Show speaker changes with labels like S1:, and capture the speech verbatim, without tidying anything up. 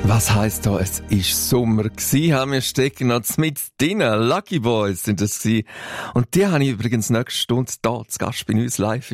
S1: Was heisst da, es ist Sommer gsi, haben wir stecken noch mit drinnen. Lucky Boys sind es gsi. Und die habe ich übrigens nächste Stunde da zu Gast bei uns live